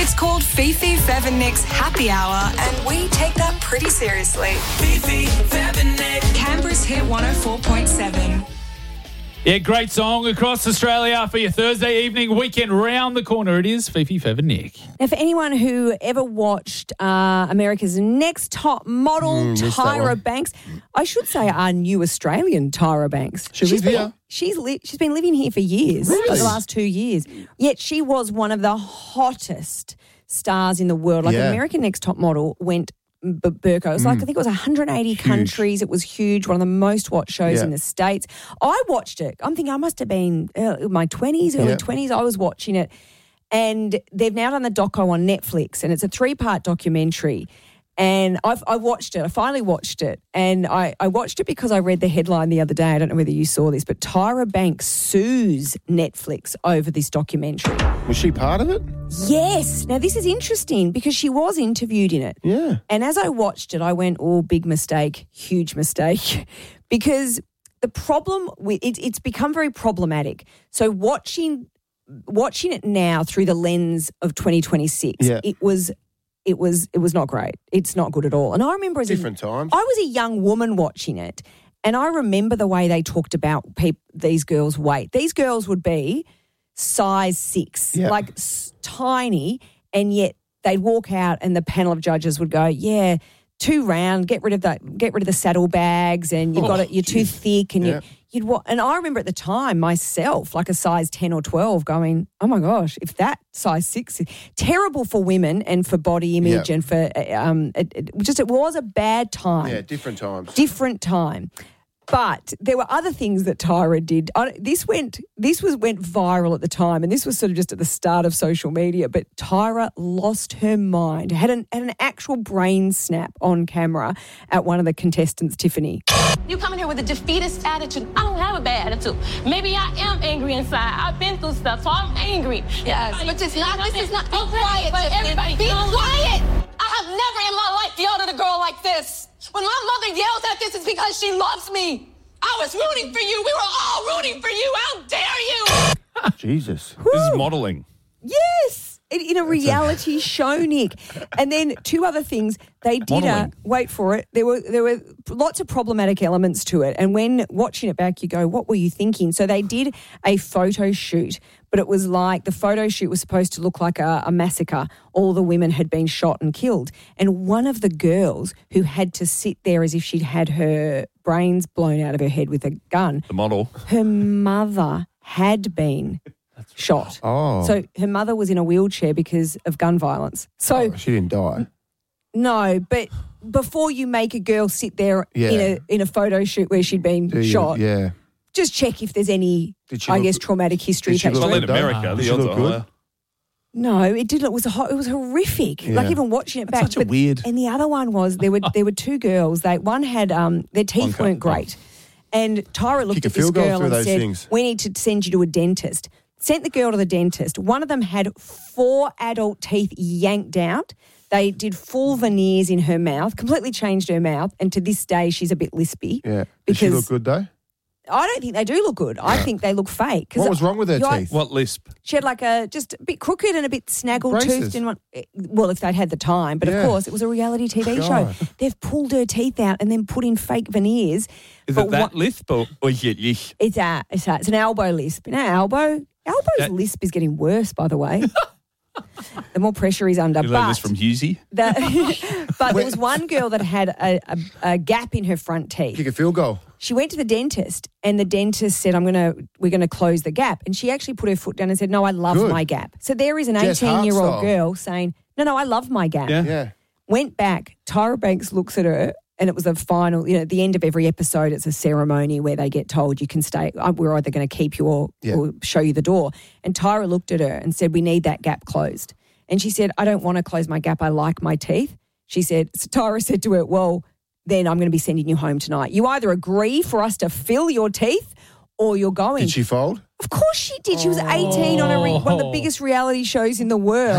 It's called Fifi, Fev and Nick's Happy Hour, and we take that pretty seriously. Fifi, Fev and Nick. Canberra's Hit 104.7. Yeah, great song across Australia for your Thursday evening weekend. Round the corner it is, Fifi, Fev and Nick. Now, for anyone who ever watched America's Next Top Model, Tyra Banks, I should say our new Australian Tyra Banks. She's been living here for years, for the last 2 years. Yet she was one of the hottest stars in the world. Like American Next Top Model went Burko. It was like, I think it was 180 countries. It was huge, one of the most watched shows in the States. I watched it. I'm thinking I must have been in my 20s, early 20s. I was watching it. And they've now done the doco on Netflix, and it's a 3-part documentary. And I watched it. I finally watched it. And I watched it because I read the headline the other day. I don't know whether you saw this, but Tyra Banks sues Netflix over this documentary. Was she part of it? Yes. Now, this is interesting because she was interviewed in it. Yeah. And as I watched it, I went, oh, big mistake, huge mistake. Because the problem with it's become very problematic. So watching it now through the lens of 2026, it was not great. It's not good at all. And I remember different times. I was a young woman watching it, and I remember the way they talked about these girls' weight. These girls would be size 6, like tiny, and yet they'd walk out and the panel of judges would go, yeah, too round, get rid of the saddlebags, and you're too thick, and and I remember at the time myself, like a size 10 or 12, going, oh my gosh, if that size 6 is terrible for women and for body image and for it was a bad time. Yeah, different times. Different time. But there were other things that Tyra did. This went viral at the time, and this was sort of just at the start of social media. But Tyra lost her mind, had an actual brain snap on camera at one of the contestants, Tiffany. You come in here with a defeatist attitude. I don't have a bad attitude. Maybe I am angry inside. I've been through stuff, so I'm angry. Yes, but this is not. Be quiet. But everybody, Be quiet. I have never in my life yelled at a girl like this. When my mother yells at this, it's because she loves me. I was rooting for you. We were all rooting for you. How dare you? Jesus. This is modelling. Yes. In a reality show, Nick. And then 2 other things. They did wait for it. There were lots of problematic elements to it. And when watching it back, you go, what were you thinking? So they did a photo shoot, but it was like the photo shoot was supposed to look like a massacre. All the women had been shot and killed. And one of the girls who had to sit there as if she'd had her brains blown out of her head with a gun. The model. Her mother had been shot. Oh. So her mother was in a wheelchair because of gun violence. So she didn't die. No, but before you make a girl sit there in a photo shoot where she'd been shot, just check if there's any, traumatic history attached to it. Well, in America, the odds are higher. No, it didn't. It was horrific. Yeah. Like even watching it back. That's such a weird. And the other one was there were 2 girls. One had their teeth weren't great, and Tyra looked at this girl and said, "We need to send you to a dentist." Sent the girl to the dentist. One of them had 4 adult teeth yanked out. They did full veneers in her mouth, completely changed her mouth, and to this day she's a bit lispy. Yeah. Does she look good though? I don't think they do look good. I think they look fake. What was wrong with her teeth? What lisp? She had like just a bit crooked and a bit snaggle-toothed in one. Well, if they'd had the time. But of course, it was a reality TV show. They've pulled her teeth out and then put in fake veneers. Is it that lisp or is it yish? It's an elbow lisp. You know, elbow's lisp is getting worse, by the way. The more pressure he's under. You learned this from Husey? But there was one girl that had a gap in her front teeth. Kick a field goal. She went to the dentist, and the dentist said, we're going to close the gap. And she actually put her foot down and said, no, I love my gap. So there is an 18-year-old girl saying, no, I love my gap. Yeah. Went back. Tyra Banks looks at her, and it was the final, at the end of every episode, it's a ceremony where they get told you can stay. We're either going to keep you or show you the door. And Tyra looked at her and said, we need that gap closed. And she said, I don't want to close my gap. I like my teeth. So Tyra said to her, well, then I'm going to be sending you home tonight. You either agree for us to fill your teeth or you're going. Did she fold? Of course she did. She was 18 on one of the biggest reality shows in the world.